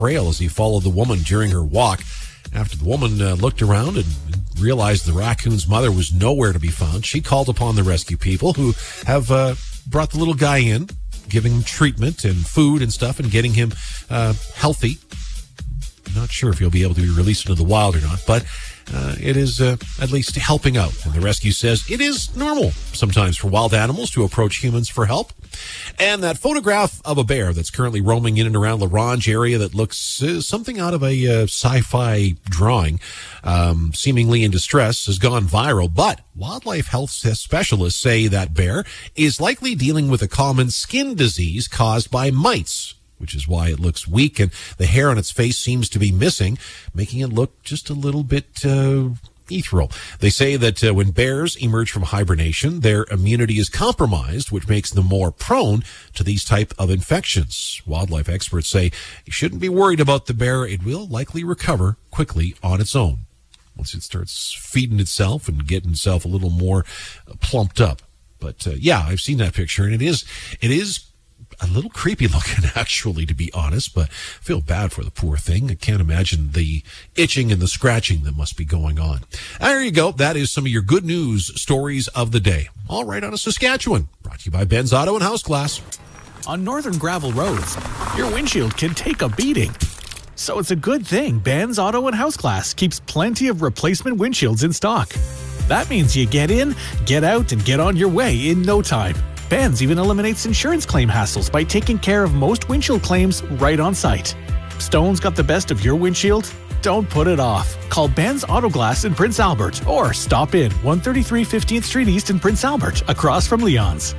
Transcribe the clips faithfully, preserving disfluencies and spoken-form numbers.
trail as he followed the woman during her walk. After the woman uh, looked around and realized the raccoon's mother was nowhere to be found, she called upon the rescue people who have uh, brought the little guy in, giving him treatment and food and stuff and getting him uh, healthy. Not sure if he'll be able to be released into the wild or not, but uh, it is uh, at least helping out. And the rescue says it is normal sometimes for wild animals to approach humans for help. And that photograph of a bear that's currently roaming in and around La Ronge area that looks uh, something out of a uh, sci-fi drawing, um, seemingly in distress, has gone viral. But wildlife health specialists say that bear is likely dealing with a common skin disease caused by mites, which is why it looks weak, and the hair on its face seems to be missing, making it look just a little bit uh, ethereal. They say that uh, when bears emerge from hibernation, their immunity is compromised, which makes them more prone to these type of infections. Wildlife experts say you shouldn't be worried about the bear. It will likely recover quickly on its own once it starts feeding itself and getting itself a little more uh, plumped up. But uh, yeah, I've seen that picture, and it is it is a little creepy looking, actually, to be honest, but I feel bad for the poor thing. I can't imagine the itching and the scratching that must be going on. There you go. That is some of your good news stories of the day. All right, on to Saskatchewan. Brought to you by Ben's Auto and House Glass. On northern gravel roads, your windshield can take a beating. So it's a good thing Ben's Auto and House Glass keeps plenty of replacement windshields in stock. That means you get in, get out, and get on your way in no time. Ben's even eliminates insurance claim hassles by taking care of most windshield claims right on site. Stone's got the best of your windshield? Don't put it off. Call Ben's Auto Glass in Prince Albert or stop in one thirty-three fifteenth Street East in Prince Albert, across from Leon's.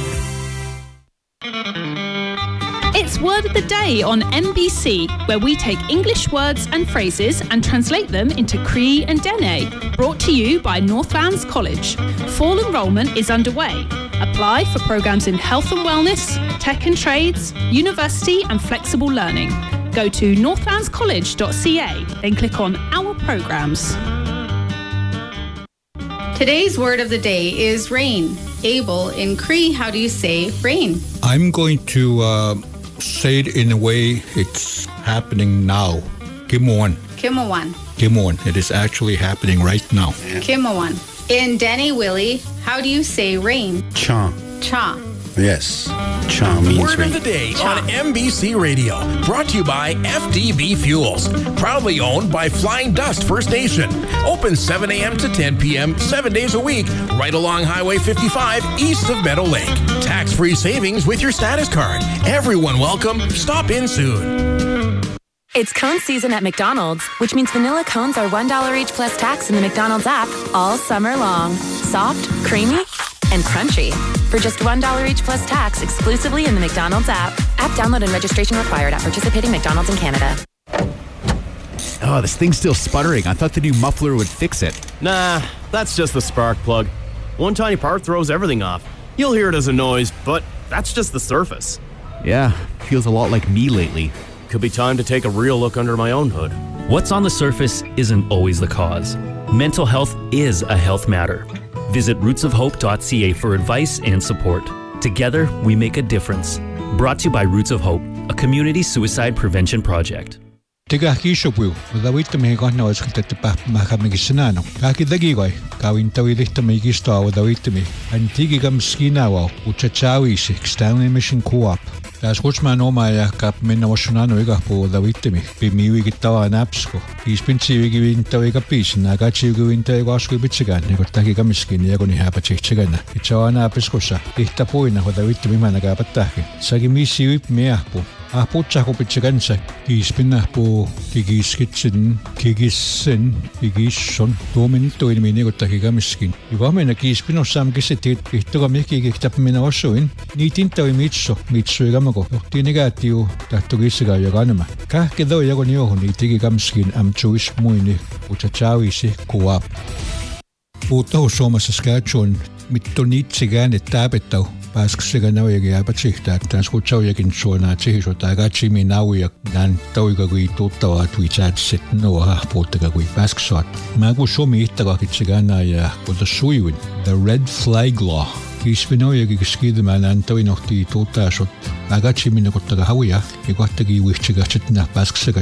It's Word of the Day on M B C, where we take English words and phrases and translate them into Cree and Dene. Brought to you by Northlands College. Fall enrolment is underway. Apply for programs in health and wellness, tech and trades, university and flexible learning. Go to northlands college dot c a, then click on Our Programs. Today's word of the day is rain. Abel, in Cree, how do you say rain? I'm going to uh, say it in a way it's happening now. Kimuan. Kimawan. Kimuan. It is actually happening right now. Kimawan. In Dene Willie, how do you say rain? Cha. Cha. Yes. Cha means Word rain. of the Day Cha. on M B C Radio. Brought to you by F D B Fuels. Proudly owned by Flying Dust First Nation. Open seven a.m. to ten p.m. seven days a week. Right along Highway fifty-five east of Meadow Lake. Tax-free savings with your status card. Everyone welcome. Stop in soon. It's cone season at McDonald's, which means vanilla cones are one dollar each plus tax in the McDonald's app all summer long. Soft, creamy, and crunchy. For just one dollar each plus tax exclusively in the McDonald's app. App download and registration required at participating McDonald's in Canada. Oh, this thing's still sputtering. I thought the new muffler would fix it. Nah, that's just the spark plug. One tiny part throws everything off. You'll hear it as a noise, but that's just the surface. Yeah, feels a lot like me lately. Could be time to take a real look under my own hood. What's on the surface isn't always the cause. Mental health is a health matter. Visit roots of hope dot c a for advice and support. Together, we make a difference. Brought to you by Roots of Hope, a community suicide prevention project. Tiga kishopu, udawita mehikon na waskita pa makamigisanano. Kaki dagigoi, kawin tawilita megisto udawita me. Antigi gam skinawa, uchachawi si external emission co-op. Das kutsman omaya kap minna wasunano iga po udawita me. Pimiwi gitawa napsko. Ispinsi givin tawiga pis na gachi givin tawiga asko bitsigan. Nego taki gamiskin yago ni hapa chichigana. Itawa napiskosa. Ihta poina udawita me managapataki. Sagi misi wip meahpo. Ah, putsa ko pitsigansa. Ispinna po kigiskitsin, kigissen, kigisson. Tuominto ilmini kottaki gamiskin. Ivamena kiispino sam kisetit ihtoga mihki kiktap mina osuin. Niitintawi mitso, mitso igamako. Johti negatiu tahto kisiga jaganema. Kahke do jago niohun itigi gamiskin am chuis muini uchachawi kuap. Puutahu Suomessa Saskatchewan mittoniitsigään taapetau. Pääskisiga naujakin jääpätsihtä, että tämän skutsaujakin suonaa tsihisota aika tsimi nauja nään tauiga kui tuttavaa tui tsätsit noa hahpuuttaga kui pääskisuat. Mä kun Suomi ihtakakitsigana ja kuinta suiwin. The Red Flag Law. Kiisvinoiagi kiskidemään antoi nohti tuutaasut. Agatsi minne kottaga hauja, ja kohtagi uihtsigahtit nähpäsksäga